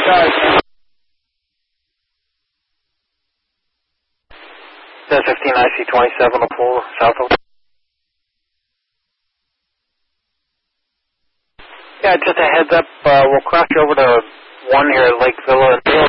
10-15 IC-27 04 south of. Yeah, just a heads up, we'll cross you over to 1 here at Lake Villa.